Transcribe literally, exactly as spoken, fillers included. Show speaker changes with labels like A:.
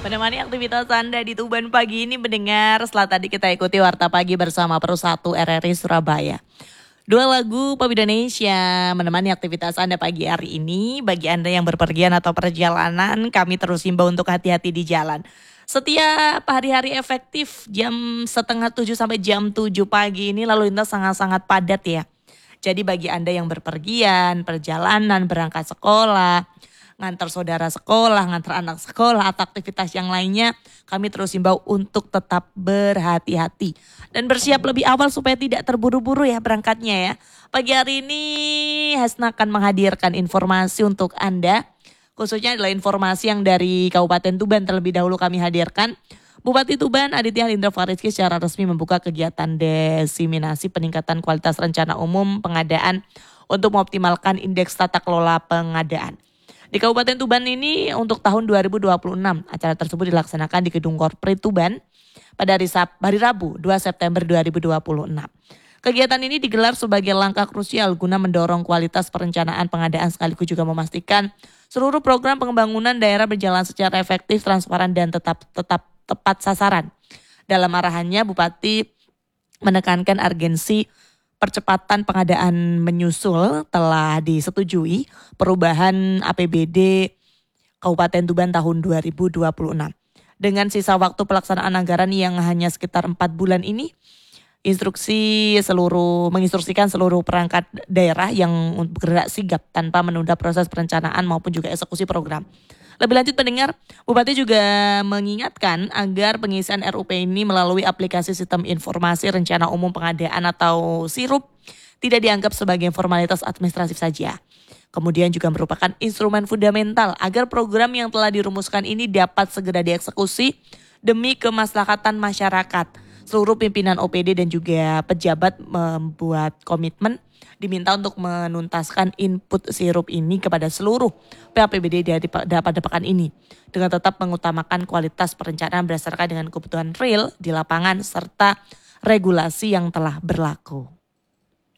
A: Menemani aktivitas Anda di Tuban pagi ini mendengar setelah tadi kita ikuti Warta Pagi bersama Pro satu R R I Surabaya. Dua lagu Pop Indonesia menemani aktivitas Anda pagi hari ini. Bagi Anda yang berpergian atau perjalanan, kami terus himbau untuk hati-hati di jalan. Setiap hari-hari efektif jam setengah tujuh sampai jam tujuh pagi ini lalu lintas sangat-sangat padat ya. Jadi bagi Anda yang berpergian, perjalanan, berangkat sekolah, ngantar saudara sekolah, ngantar anak sekolah, atau aktivitas yang lainnya, kami terus himbau untuk tetap berhati-hati. Dan bersiap lebih awal supaya tidak terburu-buru ya berangkatnya ya. Pagi hari ini Hasna akan menghadirkan informasi untuk Anda. Khususnya adalah informasi yang dari Kabupaten Tuban terlebih dahulu kami hadirkan. Bupati Tuban Aditya Halindra Farizky secara resmi membuka kegiatan desiminasi peningkatan kualitas rencana umum pengadaan untuk mengoptimalkan indeks tata kelola pengadaan. Di Kabupaten Tuban ini untuk tahun dua ribu dua puluh enam, acara tersebut dilaksanakan di Gedung Korpri Tuban pada hari, Sab- hari Rabu dua September dua ribu dua puluh enam. Kegiatan ini digelar sebagai langkah krusial guna mendorong kualitas perencanaan pengadaan sekaligus juga memastikan seluruh program pembangunan daerah berjalan secara efektif, transparan dan tetap tetap tepat sasaran. Dalam arahannya Bupati menekankan urgensi percepatan pengadaan menyusul telah disetujui perubahan A P B D Kabupaten Tuban tahun dua ribu dua puluh enam. Dengan sisa waktu pelaksanaan anggaran yang hanya sekitar empat bulan ini, instruksi seluruh menginstruksikan seluruh perangkat daerah yang bergerak sigap tanpa menunda proses perencanaan maupun juga eksekusi program. Lebih lanjut pendengar, Bupati juga mengingatkan agar pengisian R U P ini melalui aplikasi Sistem Informasi Rencana Umum Pengadaan atau SIRUP tidak dianggap sebagai formalitas administratif saja. Kemudian juga merupakan instrumen fundamental agar program yang telah dirumuskan ini dapat segera dieksekusi demi kemaslahatan masyarakat. Seluruh pimpinan O P D dan juga pejabat membuat komitmen diminta untuk menuntaskan input sirup ini kepada seluruh P A P B D pada pekan ini dengan tetap mengutamakan kualitas perencanaan berdasarkan dengan kebutuhan real di lapangan serta regulasi yang telah berlaku.